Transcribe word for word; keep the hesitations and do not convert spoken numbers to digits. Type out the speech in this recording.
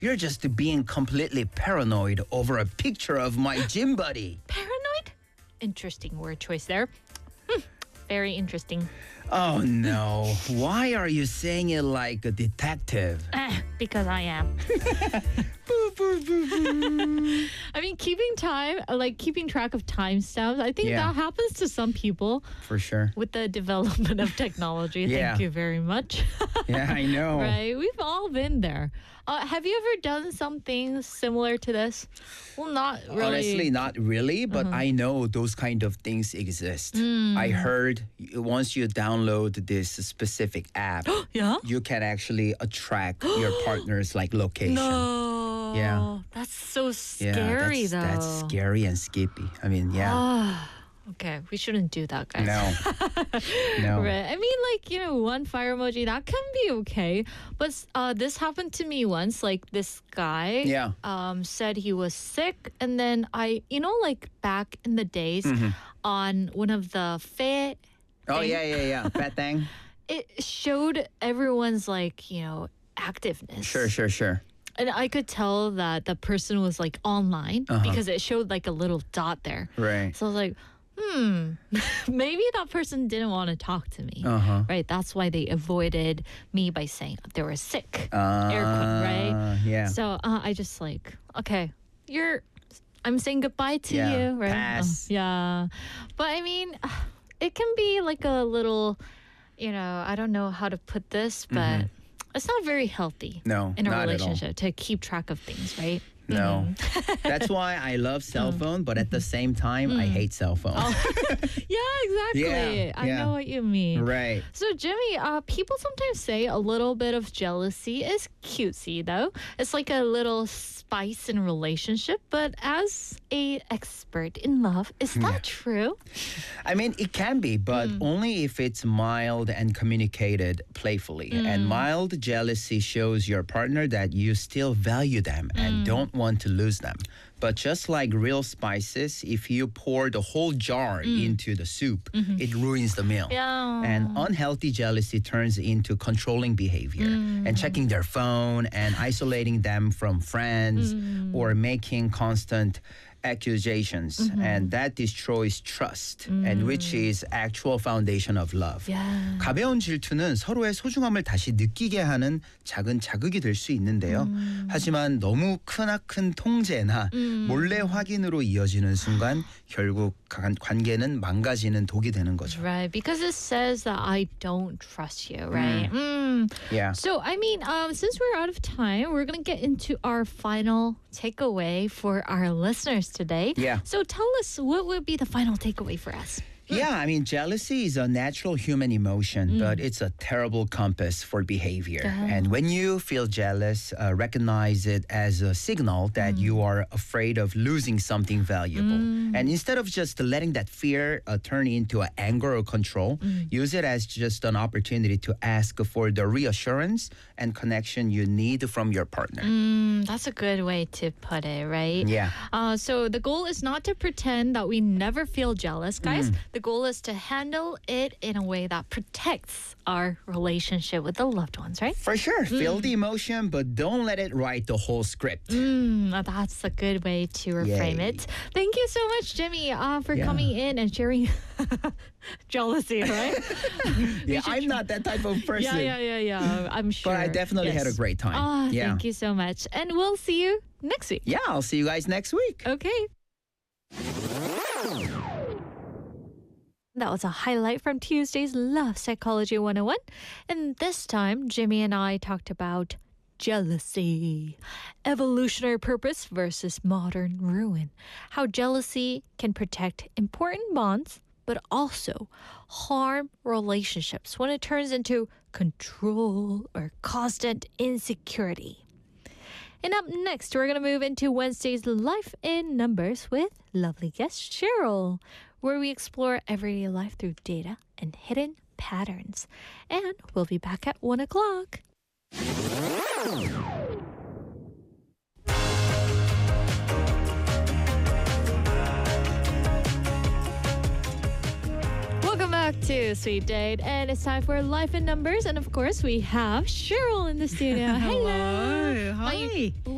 You're just being completely paranoid over a picture of my gym buddy. Paranoid? Interesting word choice there. Hmm, very interesting. Oh no. Why are you saying it like a detective? Ah, because I am. I mean, keeping time, like keeping track of timestamps, I think Yeah. that happens to some people For sure. with the development of technology. Yeah. Thank you very much. Yeah, I know. Right? We've all been there. Uh, have you ever done something similar to this? Well, not really. Honestly, not really, but Uh-huh. I know those kind of things exist. Hmm. I heard y- once you download this specific app, Yeah? you can actually uh, track your partner's like location. No. Yeah. That's so Yeah, scary, that's, though. that's scary and skippy. I mean, yeah. Ah, okay, we shouldn't do that, guys. No. No. Right. I mean, like, you know, one fire emoji, that can be okay. But uh, this happened to me once. Like, this guy Yeah. um, said he was sick. And then I, you know, like back in the days on one of the fair, Oh, thing, yeah, yeah, yeah. Bad thing. it showed everyone's, like, you know, activeness. Sure, sure, sure. And I could tell that the person was, like, online Uh-huh. because it showed, like, a little dot there. Right. So I was like, hmm, maybe that person didn't want to talk to me. Uh-huh. Right? That's why they avoided me by saying they were sick. Uh, Air quote, right? Yeah. So uh, I just like, okay, you're, I'm saying goodbye to Yeah, you, right? pass. Oh, yeah. But I mean, it can be like a little, you know, I don't know how to put this, but it's not very healthy No, in a not at all. relationship to keep track of things, right? No. That's why I love cell phone, but at the same time, I hate cell phone. Yeah, exactly. Yeah, I yeah. know what you mean. Right. So, Jimmy, uh, people sometimes say a little bit of jealousy is cutesy, though. It's like a little spice in a relationship. But as a expert in love, is that true? I mean, it can be, but only if it's mild and communicated playfully. And mild jealousy shows your partner that you still value them and don't want to lose them. But just like real spices, if you pour the whole jar into the soup, it ruins the meal. Yeah. And unhealthy jealousy turns into controlling behavior and checking their phone and isolating them from friends or making constant accusations. And that destroys trust, and which is actual foundation of love. Yeah. 가벼운 질투는 서로의 소중함을 다시 느끼게 하는 작은 자극이 될 수 있는데요. 하지만 너무 크나큰 통제나 몰래 확인으로 이어지는 순간 결국 관- 관계는 망가지는 독이 되는 거죠. Right. Because it says that I don't trust you, right? Mm. Yeah. So, I mean, um, since we're out of time, we're going to get into our final takeaway for our listeners today. Yeah. So, tell us what would be the final takeaway for us? Yeah, I mean, jealousy is a natural human emotion, but it's a terrible compass for behavior. And when you feel jealous, uh, recognize it as a signal that you are afraid of losing something valuable. And instead of just letting that fear uh, turn into a anger or control, use it as just an opportunity to ask for the reassurance and connection you need from your partner. Mm, that's a good way to put it, right? Yeah. Uh, so the goal is not to pretend that we never feel jealous, guys. The goal is to handle it in a way that protects our relationship with the loved ones, right? For sure, feel the emotion, but don't let it write the whole script. Mm, that's a good way to reframe Yay. it. Thank you so much, Jimmy, uh, for Yeah. coming in and sharing jealousy, right? Yeah, I'm not that type of person. yeah, yeah, yeah, yeah. I'm sure. But I definitely had a Yes. great time. Ah, yeah. Thank you so much. And we'll see you next week. Yeah, I'll see you guys next week. Okay. That was a highlight from Tuesday's Love Psychology one oh one. And this time, Jimmy and I talked about jealousy, evolutionary purpose versus modern ruin, how jealousy can protect important bonds, but also harm relationships when it turns into control or constant insecurity. And up next, we're going to move into Wednesday's Life in Numbers with lovely guest Cheryl, where we explore everyday life through data and hidden patterns. And we'll be back at one o'clock. Welcome back to Sweet Date, and it's time for Life in Numbers. And of course, we have Cheryl in the studio. Hello. Hi. My